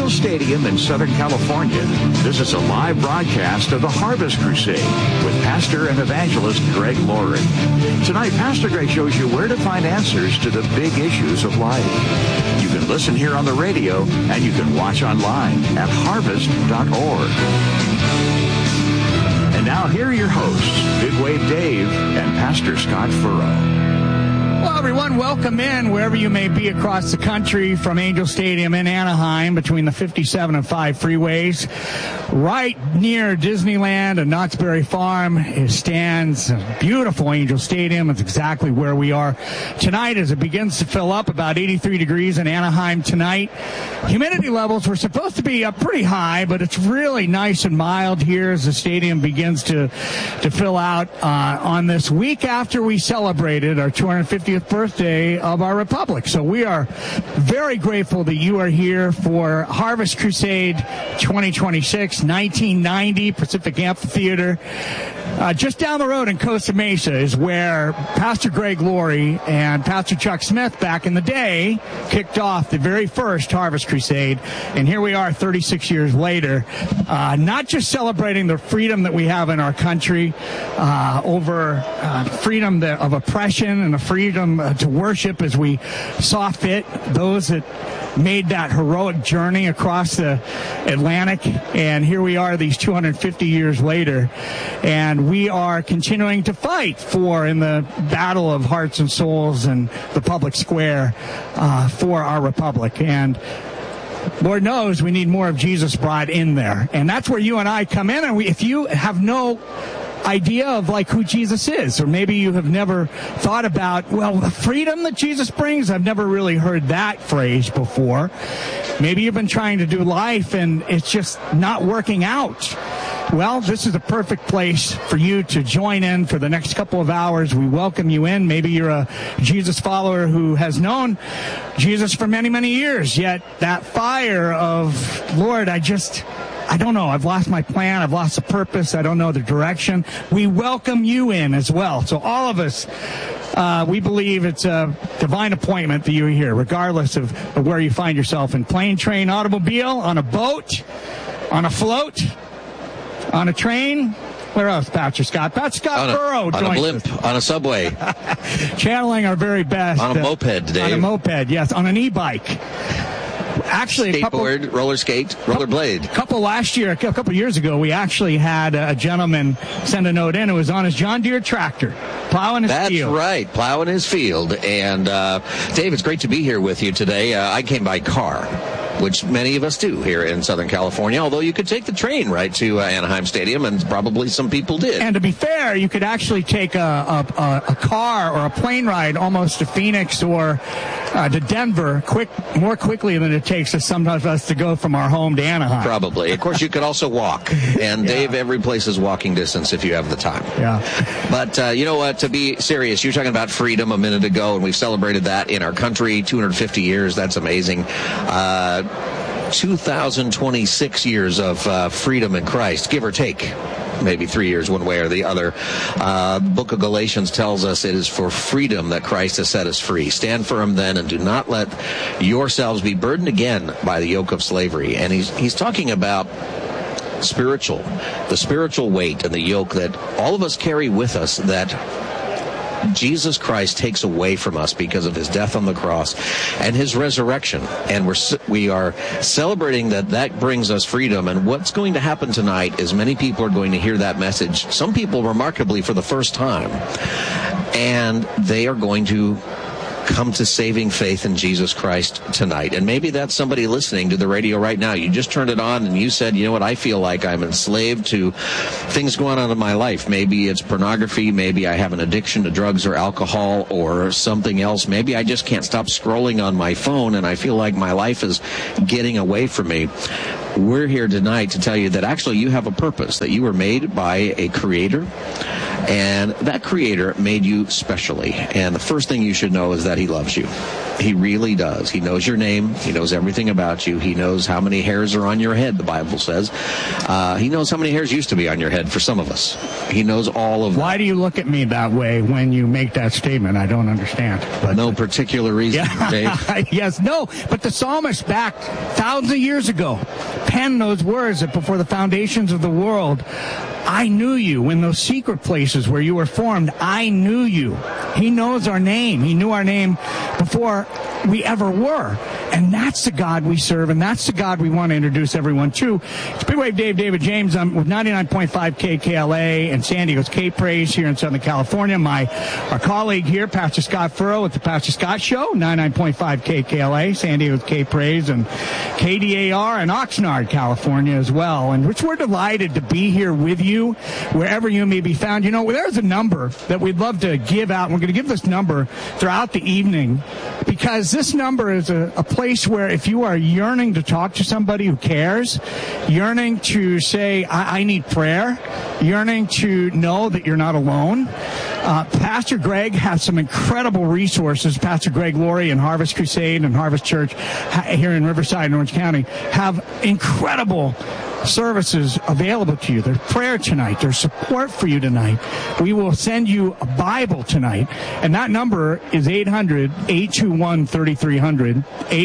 Angel Stadium in Southern California. This is a live broadcast of the Harvest Crusade with Pastor and Evangelist Greg Laurie. Tonight, Pastor Greg shows you where to find answers to the big issues of life. You can listen here on the radio, and you can watch online at harvest.org. And now, here are your hosts, Big Wave Dave and Pastor Scott Furrow. Well, everyone, welcome in wherever you may be across the country from Angel Stadium in Anaheim between the 57 and 5 freeways. Right near Disneyland and Knott's Berry Farm stands a beautiful Angel Stadium. It's exactly where we are tonight as it begins to fill up, about 83 degrees in Anaheim tonight. Humidity levels were supposed to be up pretty high, but it's really nice and mild here as the stadium begins to fill out on this week after we celebrated our 250th birthday of our republic. So we are very grateful that you are here for Harvest Crusade 2026, 1990, Pacific Amphitheater. Just down the road in Costa Mesa is where Pastor Greg Laurie and Pastor Chuck Smith back in the day kicked off the very first Harvest Crusade. And here we are 36 years later, not just celebrating the freedom that we have in our country over freedom of oppression and the freedom to worship as we saw fit, those that made that heroic journey across the Atlantic. And here we are these 250 years later, and we are continuing to fight in the battle of hearts and souls and the public square for our republic. And Lord knows we need more of Jesus brought in there. And that's where you and I come in. And if you have no idea of like who Jesus is, or maybe you have never thought about, well, the freedom that Jesus brings, I've never really heard that phrase before. Maybe you've been trying to do life and it's just not working out. Well, this is a perfect place for you to join in for the next couple of hours. We welcome you in. Maybe you're a Jesus follower who has known Jesus for many, many years, yet that fire of, Lord, I don't know. I've lost my plan. I've lost the purpose. I don't know the direction. We welcome you in as well. So all of us, we believe it's a divine appointment that you're here, regardless of where you find yourself, in plane, train, automobile, on a boat, on a float, on a train. Where else, Pastor Scott? Pastor Scott Furrow joins us. On a blimp, on a subway. Channeling our very best. On a moped, Dave. On a moped, yes. On an e-bike. Actually, skateboard, roller skate, rollerblade. A couple years ago, we actually had a gentleman send a note in. It was on his John Deere tractor, plowing his field. That's right, plowing his field. And Dave, it's great to be here with you today. I came by car, which many of us do here in Southern California, although you could take the train right to Anaheim Stadium, and probably some people did. And to be fair, you could actually take a car or a plane ride almost to Phoenix or to Denver more quickly than it takes sometimes us to go from our home to Anaheim. Probably. Of course, you could also walk. And, yeah. Dave, every place is walking distance if you have the time. Yeah. But, you know what, to be serious, you were talking about freedom a minute ago, and we've celebrated that in our country, 250 years. That's amazing. 2026 years of freedom in Christ, give or take. Maybe 3 years one way or the other. Book of Galatians tells us it is for freedom that Christ has set us free. Stand firm then, and do not let yourselves be burdened again by the yoke of slavery. And he's talking about the spiritual weight and the yoke that all of us carry with us, that Jesus Christ takes away from us because of his death on the cross and his resurrection. And we are celebrating that brings us freedom. And what's going to happen tonight is many people are going to hear that message, some people remarkably for the first time, and they are going to come to saving faith in Jesus Christ tonight. And maybe that's somebody listening to the radio right now. You just turned it on and you said, you know what, I feel like I'm enslaved to things going on in my life. Maybe it's pornography. Maybe I have an addiction to drugs or alcohol or something else. Maybe I just can't stop scrolling on my phone and I feel like my life is getting away from me. We're here tonight to tell you that actually you have a purpose, that you were made by a creator, And that Creator made you specially. And the first thing you should know is that He loves you. He really does. He knows your name. He knows everything about you. He knows how many hairs are on your head, the Bible says. He knows how many hairs used to be on your head for some of us. He knows all of that. Why do you look at me that way when you make that statement? I don't understand. But no particular reason, Dave. Yes, no. But the psalmist back thousands of years ago penned those words that before the foundations of the world, I knew you. In those secret places where you were formed, I knew you. He knows our name. He knew our name before we ever were. And that's the God we serve, and that's the God we want to introduce everyone to. It's Big Wave Dave, David James. I'm with 99.5 KKLA and San Diego's K-Praise here in Southern California. Our colleague here, Pastor Scott Furrow with the Pastor Scott Show, 99.5 KKLA, San Diego's K-Praise, and KDAR in Oxnard, California as well. And which we're delighted to be here with you, wherever you may be found. You know, there's a number that we'd love to give out. We're going to give this number throughout the evening because this number is a place where if you are yearning to talk to somebody who cares, yearning to say, I need prayer, yearning to know that you're not alone, Pastor Greg has some incredible resources. Pastor Greg Laurie and Harvest Crusade and Harvest Church here in Riverside, Orange County, have incredible services available to you. There's prayer tonight. There's support for you tonight. We will send you a Bible tonight, and that number is 800-821-3300,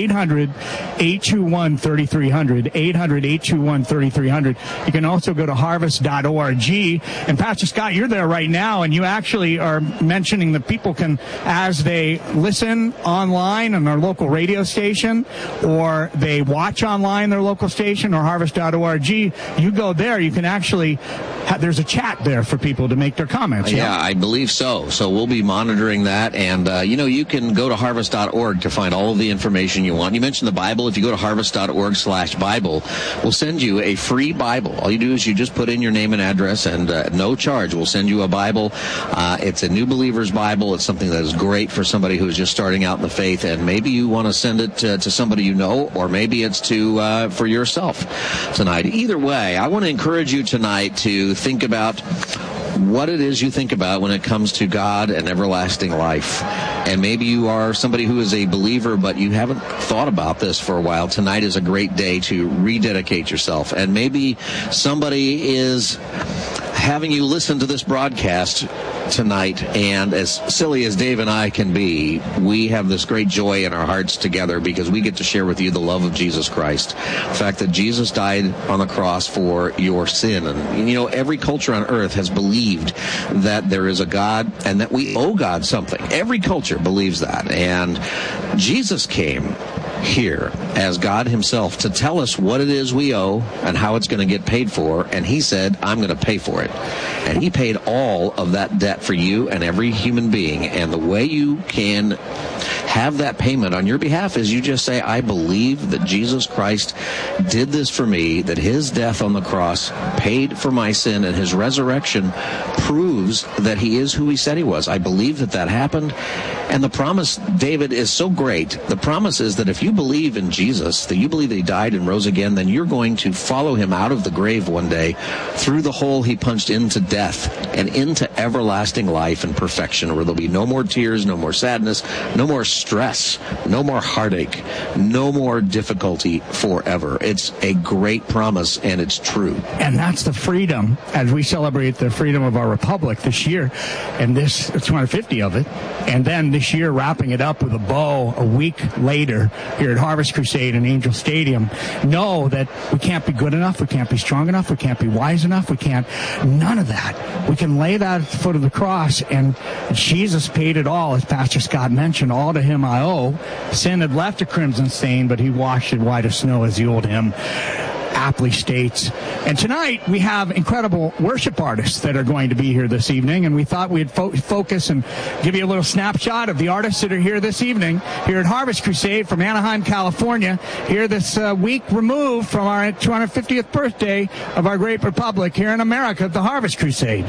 800-821-3300, 800-821-3300. You can also go to harvest.org. And Pastor Scott, you're there right now, and you actually are mentioning that people can, as they listen online on their local radio station, or they watch online their local station, or harvest.org, you go there, you can actually there's a chat there for people to make their comments. Yeah, I believe so. So we'll be monitoring that. And, you can go to harvest.org to find all of the information you want. You mentioned the Bible. If you go to harvest.org/Bible, we'll send you a free Bible. All you do is you just put in your name and address, and no charge. We'll send you a Bible. It's a New Believer's Bible. It's something that is great for somebody who is just starting out in the faith. And maybe you want to send it to somebody you know, or maybe it's for yourself tonight. Either way, I want to encourage you tonight to think about what it is you think about when it comes to God and everlasting life. And maybe you are somebody who is a believer, but you haven't thought about this for a while. Tonight is a great day to rededicate yourself. And maybe somebody is having you listen to this broadcast tonight, and as silly as Dave and I can be, we have this great joy in our hearts together because we get to share with you the love of Jesus Christ. The fact that Jesus died on the cross for your sin. And, every culture on earth has believed that there is a God and that we owe God something. Every culture believes that. And Jesus came here as God himself to tell us what it is we owe and how it's going to get paid for. And he said, I'm going to pay for it. And he paid all of that debt for you and every human being. And the way you can have that payment on your behalf is you just say, I believe that Jesus Christ did this for me, that his death on the cross paid for my sin, and his resurrection proves that he is who he said he was. I believe that happened. And the promise, David, is so great. The promise is that if you believe in Jesus, that you believe that he died and rose again, then you're going to follow him out of the grave one day through the hole he punched into death and into everlasting life and perfection, where there'll be no more tears, no more sadness, no more stress, no more heartache, no more difficulty forever. It's a great promise, and it's true. And that's the freedom as we celebrate the freedom of our republic this year, and this 250 of it. And then this year, wrapping it up with a bow a week later here at Harvest Crusade in Angel Stadium. Know that we can't be good enough, we can't be strong enough, we can't be wise enough, none of that. We can lay that at the foot of the cross, and Jesus paid it all, as Pastor Scott mentioned. All to him I owe. Sin had left a crimson stain, but he washed it white as snow, as the old hymn aptly states. And tonight we have incredible worship artists that are going to be here this evening, and we thought we'd focus and give you a little snapshot of the artists that are here this evening here at Harvest Crusade from Anaheim, California, here this week removed from our 250th birthday of our great republic here in America at the Harvest Crusade.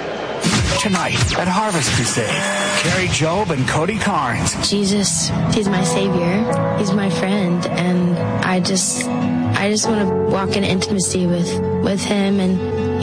Tonight at Harvest Crusade, Carrie Job and Cody Carnes. Jesus, he's my savior, he's my friend, and I just want to walk in intimacy with him, and